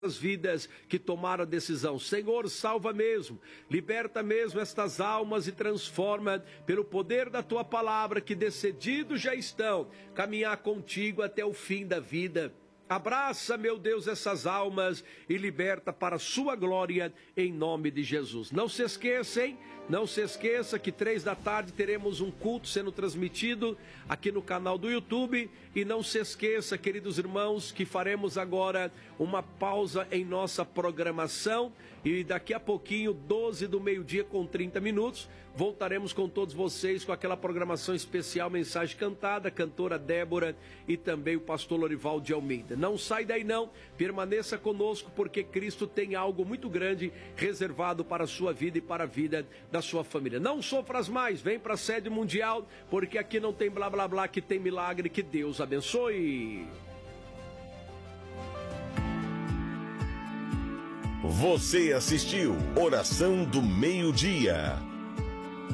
as vidas que tomaram a decisão. Senhor, salva mesmo, liberta mesmo estas almas e transforma pelo poder da tua palavra, que decididos já estão caminhar contigo até o fim da vida. Abraça, meu Deus, essas almas e liberta para a sua glória, em nome de Jesus. Não se esqueça, hein? Não se esqueça que 15h teremos um culto sendo transmitido aqui no canal do YouTube. E não se esqueça, queridos irmãos, que faremos agora uma pausa em nossa programação. E daqui a pouquinho, 12 do meio-dia com 30 minutos, voltaremos com todos vocês com aquela programação especial, mensagem cantada, cantora Débora e também o pastor Lorival de Almeida. Não sai daí não, permaneça conosco, porque Cristo tem algo muito grande reservado para a sua vida e para a vida da sua família. Não sofras mais, vem para a sede mundial, porque aqui não tem blá blá blá, que tem milagre. Que Deus abençoe. Você assistiu Oração do Meio-Dia.